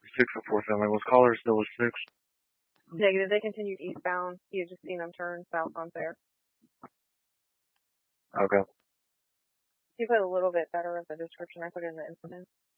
604 family. Was caller still with 6? Negative. They continued eastbound. You had just seen them turn south on there. Okay. You put a little bit better of a description. I put in the incident.